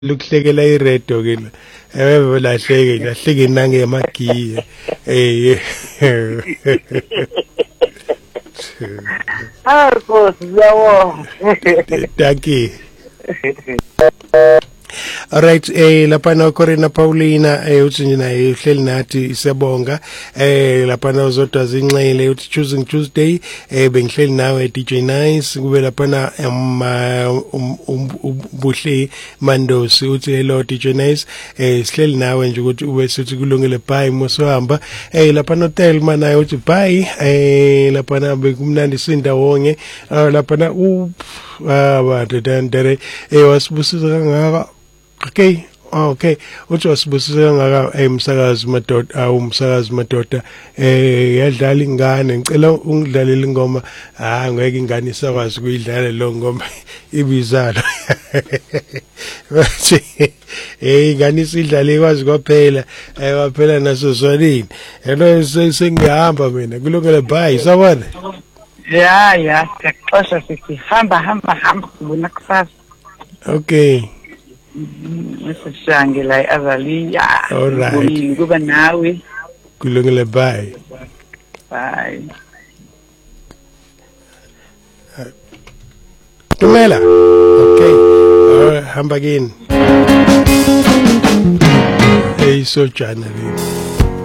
lukuhlekela iredo ke ewe lahleke nange magiye Nkosi siyabonga. Taki. Alright, lapha na Corina Paulina uthi naye uhleli nathi siyabonga. Lapha na uzodwa zinxele uthi choosing Tuesday bengihleli nawe DJ Nice kube lapha na Buhle Mandosi uthi hello DJ Nice sihleli nawe nje ukuthi ube sithi kulungile bye mosohamba. Lapha no Telma naye uthi bye. Lapha na bekumnandi sinda wonke. Lapha na badendere wasibusisa kangaka. Okay uthi wasibusisa ngaka umsakazi madoda umsakazi madoda yadlala ingane ngicela ungidlalele ingoma ngeke ingane isakwazi kuyidlala lo ngoma ibizalo ingane isidlale kwazi kwaphela kwaphela naso sonini yena sengihamba mina kulungile bye sawona Ya siyaxoxa sithi hamba kubona kusasa. Okay Mesishange la Azaliya. Alright. Kuba nawe. Kulungile bye. Bye. Tumela. Okay. Hamba again. Hey so channel.